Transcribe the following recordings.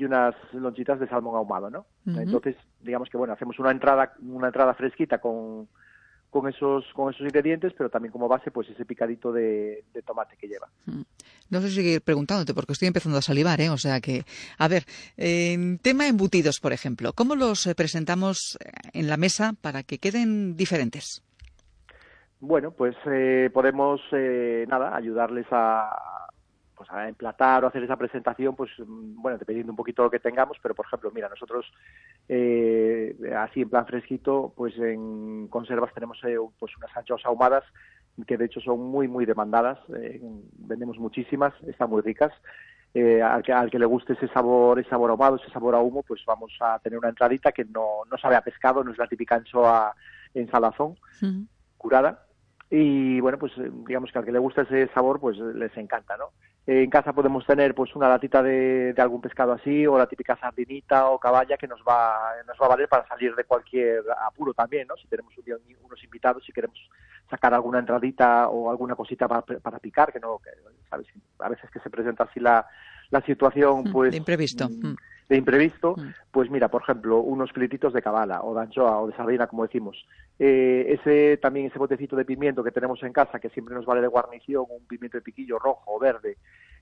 unas lonchitas de salmón ahumado, ¿no? Entonces, digamos que, bueno, hacemos una entrada fresquita con esos ingredientes, pero también como base, pues ese picadito de tomate que lleva. No sé si seguir preguntándote, porque estoy empezando a salivar, ¿eh? O sea que, a ver, tema embutidos, por ejemplo, ¿cómo los presentamos en la mesa para que queden diferentes? Bueno, pues podemos, ayudarles a emplatar o hacer esa presentación, pues, bueno, dependiendo un poquito de lo que tengamos, pero, por ejemplo, mira, nosotros, así en plan fresquito, pues en conservas tenemos pues unas anchoas ahumadas, que de hecho son muy, muy demandadas, vendemos muchísimas, están muy ricas. Al que le guste ese sabor ahumado, ese sabor a humo, pues vamos a tener una entradita que no sabe a pescado, no es la típica anchoa en salazón, curada. Y bueno, pues digamos que al que le gusta ese sabor, pues les encanta, ¿no? En casa podemos tener pues una latita de algún pescado así, o la típica sardinita o caballa, que nos va a valer para salir de cualquier apuro también, ¿no? Si tenemos unos invitados, si queremos sacar alguna entradita o alguna cosita para picar, que sabes, a veces que se presenta así la situación, pues de imprevisto. Pues mira, por ejemplo, unos filetitos de cabala o de anchoa o de sardina, como decimos. Ese botecito de pimiento que tenemos en casa, que siempre nos vale de guarnición, un pimiento de piquillo rojo o verde,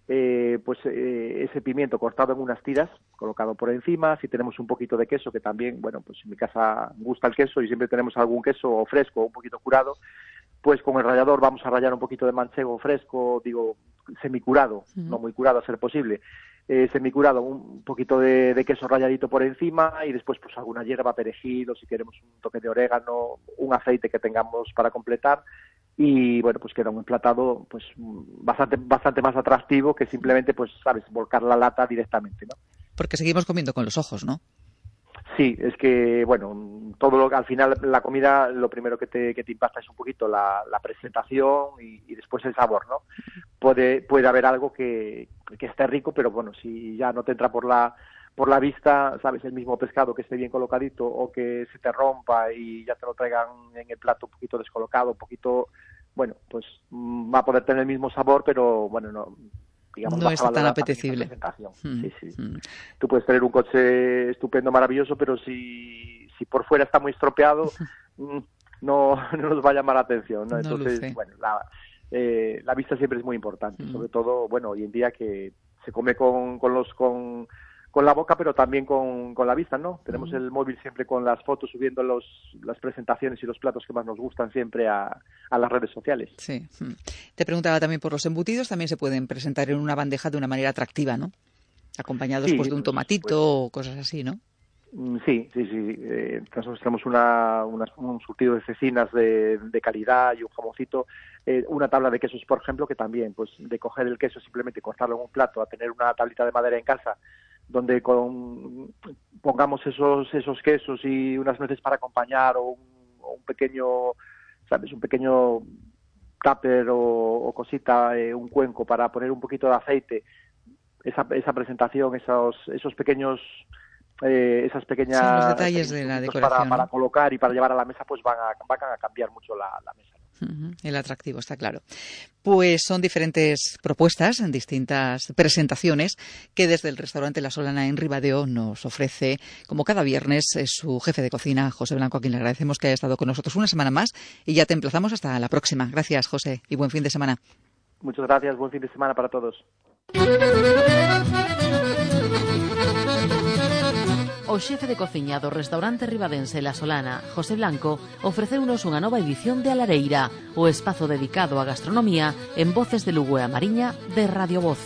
ese pimiento cortado en unas tiras, colocado por encima. Si tenemos un poquito de queso, que también, bueno, pues en mi casa gusta el queso y siempre tenemos algún queso fresco o un poquito curado, pues con el rallador vamos a rallar un poquito de manchego fresco, semicurado, no muy curado a ser posible, semicurado, un poquito de queso ralladito por encima, y después pues alguna hierba, perejil, o si queremos un toque de orégano, un aceite que tengamos para completar, y bueno, pues queda un emplatado pues bastante más atractivo que simplemente, pues sabes, volcar la lata directamente, ¿no? Porque seguimos comiendo con los ojos, ¿no? Sí, es que, bueno, al final la comida, lo primero que te impacta es un poquito la presentación y después el sabor, ¿no? Puede haber algo que esté rico, pero bueno, si ya no te entra por la vista, sabes, el mismo pescado que esté bien colocadito o que se te rompa y ya te lo traigan en el plato un poquito descolocado, un poquito, bueno, pues va a poder tener el mismo sabor, pero bueno, no... digamos, no es tan apetecible. Sí. Tú puedes tener un coche estupendo, maravilloso, pero si por fuera está muy estropeado, no nos va a llamar la atención, ¿no? Entonces, bueno, la vista siempre es muy importante, sobre todo, bueno, hoy en día que se come con la boca, pero también con la vista, ¿no? Tenemos el móvil siempre con las fotos, subiendo las presentaciones y los platos que más nos gustan siempre a las redes sociales. Sí. Te preguntaba también por los embutidos, también se pueden presentar en una bandeja de una manera atractiva, ¿no? Acompañados pues de un tomatito o cosas así, ¿no? Sí. Nosotros tenemos un surtido de cecinas de calidad y un jamoncito, una tabla de quesos, por ejemplo, que también, pues de coger el queso simplemente cortarlo en un plato, a tener una tablita de madera en casa, donde pongamos esos quesos y unas nueces para acompañar, o un pequeño, ¿sabes? Un pequeño tupper o cosita, un cuenco para poner un poquito de aceite. Esa presentación, esos pequeños... esas pequeñas... Sí, los detalles de la decoración, para colocar y para llevar a la mesa, pues van a cambiar mucho la mesa. El atractivo, está claro. Pues son diferentes propuestas, en distintas presentaciones, que desde el restaurante La Solana en Ribadeo nos ofrece, como cada viernes, su jefe de cocina, José Blanco, a quien le agradecemos que haya estado con nosotros una semana más, y ya te emplazamos hasta la próxima. Gracias, José, y buen fin de semana. Muchas gracias, buen fin de semana para todos. O xefe de cociña do restaurante ribadense La Solana, José Blanco, ofreceunos unha nova edición de A Lareira, o espazo dedicado á gastronomía en Voces de Lugo e a Mariña de Radio Voz.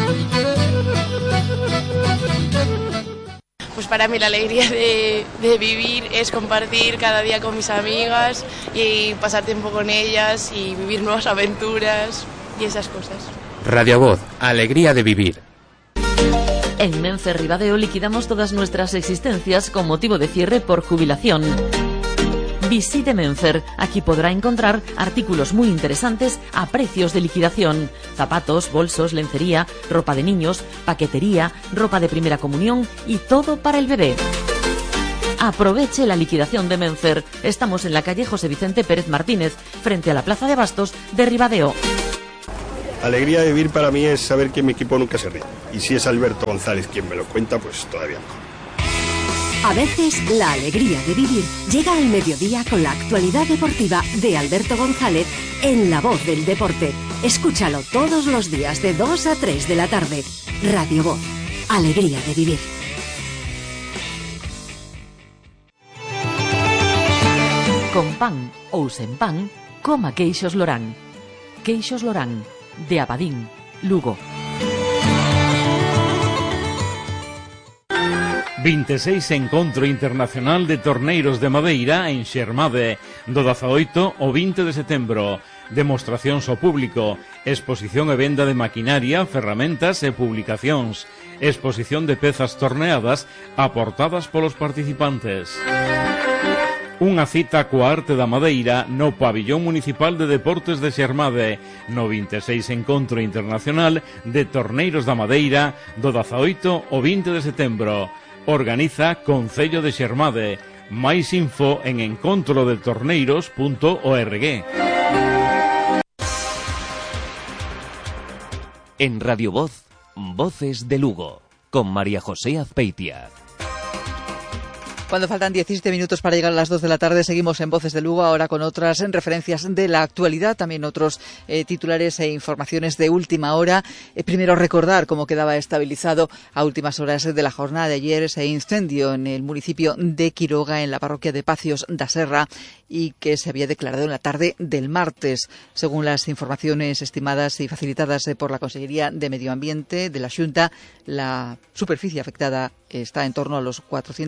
Pues para mí la alegría de vivir es compartir cada día con mis amigas y pasar tiempo con ellas y vivir nuevas aventuras y esas cosas. Radio Voz, alegría de vivir. En Menfer Ribadeo liquidamos todas nuestras existencias con motivo de cierre por jubilación. Visite Menfer, aquí podrá encontrar artículos muy interesantes a precios de liquidación. Zapatos, bolsos, lencería, ropa de niños, paquetería, ropa de primera comunión y todo para el bebé. Aproveche la liquidación de Menfer. Estamos en la calle José Vicente Pérez Martínez, frente a la Plaza de Bastos de Ribadeo. Alegría de vivir para mí es saber que mi equipo nunca se rinde. Y si es Alberto González quien me lo cuenta, pues todavía mejor. A veces la alegría de vivir llega al mediodía con la actualidad deportiva de Alberto González en La Voz del Deporte. Escúchalo todos los días de 2 a 3 de la tarde. Radio Voz. Alegría de vivir. Con pan ou sen pan, coma queixos Lorán. Queixos Lorán, de Abadín, Lugo. 26 Encontro Internacional de Torneiros de Madeira en Xermade, do 18 ao 20 de setembro. Demostracións ao público, exposición e venda de maquinaria, ferramentas e publicacións, exposición de pezas torneadas aportadas polos participantes. Unha cita coa arte da madeira no Pabillón Municipal de Deportes de Xermade, no 26 Encontro Internacional de Torneiros da Madeira, do 18 ao 20 de setembro. Organiza Concello de Xermade. Máis info en encontrodetorneiros.org. En Radio Voz, Voces de Lugo, con María José Azpeitia. Cuando faltan 17 minutos para llegar a las 2 de la tarde, seguimos en Voces de Lugo, ahora con otras referencias de la actualidad, también otros titulares e informaciones de última hora. Primero recordar cómo quedaba estabilizado a últimas horas de la jornada de ayer ese incendio en el municipio de Quiroga, en la parroquia de Pacios da Serra, y que se había declarado en la tarde del martes. Según las informaciones estimadas y facilitadas por la Consellería de Medio Ambiente de la Xunta, la superficie afectada está en torno a los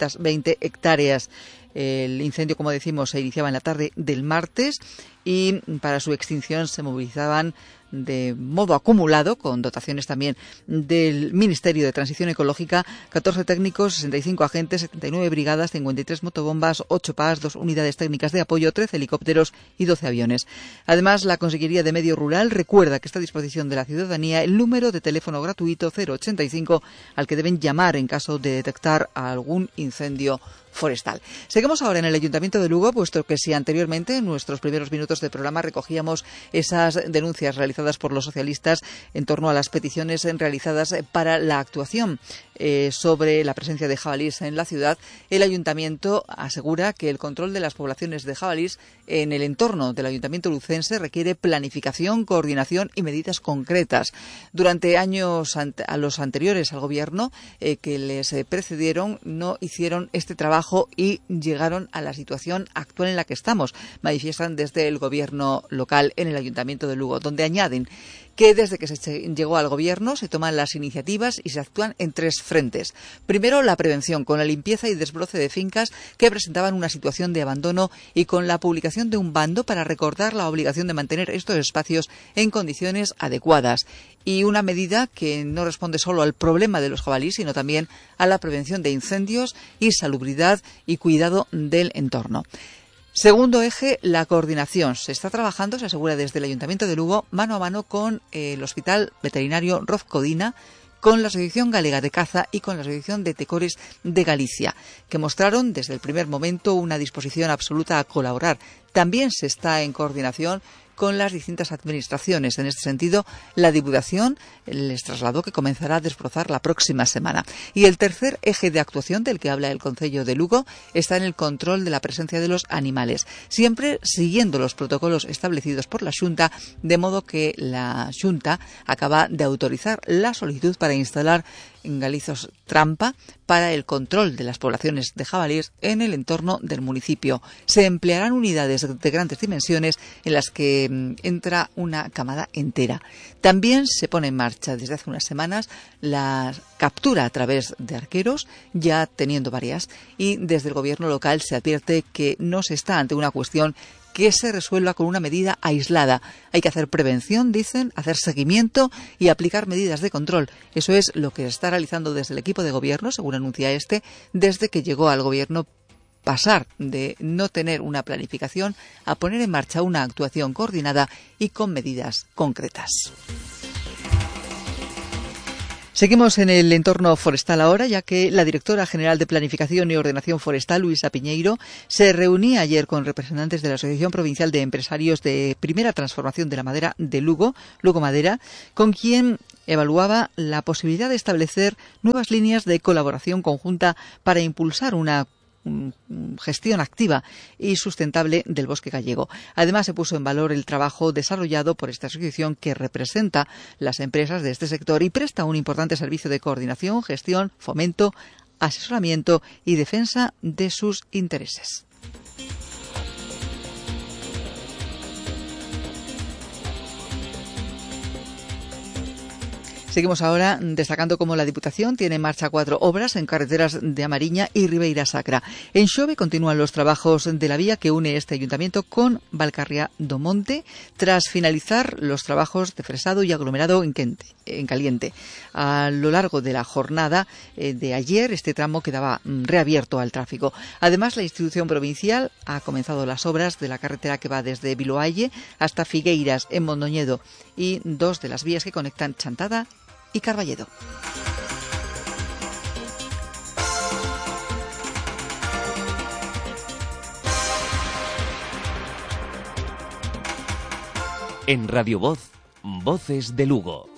420 hectáreas. El incendio, como decimos, se iniciaba en la tarde del martes y para su extinción se movilizaban de modo acumulado, con dotaciones también del Ministerio de Transición Ecológica, 14 técnicos, 65 agentes, 79 brigadas, 53 motobombas, 8 PAS, 2 unidades técnicas de apoyo, 13 helicópteros y 12 aviones. Además, la Consellería de Medio Rural recuerda que está a disposición de la ciudadanía el número de teléfono gratuito 085 al que deben llamar en caso de detectar algún incendio forestal. Seguimos ahora en el Ayuntamiento de Lugo, puesto que si anteriormente en nuestros primeros minutos de programa recogíamos esas denuncias realizadas por los socialistas en torno a las peticiones realizadas para la actuación sobre la presencia de jabalíes en la ciudad, el Ayuntamiento asegura que el control de las poblaciones de jabalíes en el entorno del Ayuntamiento lucense requiere planificación, coordinación y medidas concretas. Durante años a los anteriores al Gobierno que les precedieron no hicieron este trabajo y llegaron a la situación actual en la que estamos, manifiestan desde el Gobierno local en el Ayuntamiento de Lugo, donde añaden que desde que se llegó al Gobierno se toman las iniciativas y se actúan en 3 frentes. Primero, la prevención, con la limpieza y desbroce de fincas que presentaban una situación de abandono y con la publicación de un bando para recordar la obligación de mantener estos espacios en condiciones adecuadas. Y una medida que no responde solo al problema de los jabalíes, sino también a la prevención de incendios y salubridad y cuidado del entorno. Segundo eje, la coordinación. Se está trabajando, se asegura desde el Ayuntamiento de Lugo, mano a mano con el Hospital Veterinario Rozcodina, con la Asociación Galega de Caza y con la Asociación de Tecores de Galicia, que mostraron desde el primer momento una disposición absoluta a colaborar. También se está en coordinación con las distintas administraciones. En este sentido, la Diputación les trasladó que comenzará a desbrozar la próxima semana. Y el tercer eje de actuación del que habla el Concello de Lugo está en el control de la presencia de los animales, siempre siguiendo los protocolos establecidos por la Xunta, de modo que la Xunta acaba de autorizar la solicitud para instalar engalizos trampa para el control de las poblaciones de jabalíes en el entorno del municipio. Se emplearán unidades de grandes dimensiones en las que entra una camada entera. También se pone en marcha desde hace unas semanas la captura a través de arqueros, ya teniendo varias, y desde el Gobierno local se advierte que no se está ante una cuestión que se resuelva con una medida aislada. Hay que hacer prevención, dicen, hacer seguimiento y aplicar medidas de control. Eso es lo que se está realizando desde el equipo de gobierno, según anuncia desde que llegó al Gobierno, pasar de no tener una planificación a poner en marcha una actuación coordinada y con medidas concretas. Seguimos en el entorno forestal ahora, ya que la directora general de Planificación y Ordenación Forestal, Luisa Piñeiro, se reunía ayer con representantes de la Asociación Provincial de Empresarios de Primera Transformación de la Madera de Lugo, Lugo Madera, con quien evaluaba la posibilidad de establecer nuevas líneas de colaboración conjunta para impulsar una gestión activa y sustentable del bosque gallego. Además, se puso en valor el trabajo desarrollado por esta asociación que representa las empresas de este sector y presta un importante servicio de coordinación, gestión, fomento, asesoramiento y defensa de sus intereses. Seguimos ahora destacando cómo la Diputación tiene en marcha 4 obras en carreteras de Amariña y Ribeira Sacra. En Xove continúan los trabajos de la vía que une este ayuntamiento con Valcarria do Monte, tras finalizar los trabajos de fresado y aglomerado en caliente. A lo largo de la jornada de ayer, este tramo quedaba reabierto al tráfico. Además, la institución provincial ha comenzado las obras de la carretera que va desde Viloalle hasta Figueiras, en Mondoñedo, y 2 de las vías que conectan Chantada y Carballedo. En Radio Voz, Voces de Lugo.